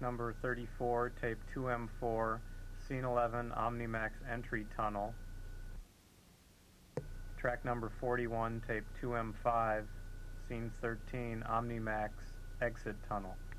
number 34, tape 2M4, scene 11, OmniMax entry tunnel. Track number 41, tape 2M5, scene 13, OmniMax exit tunnel.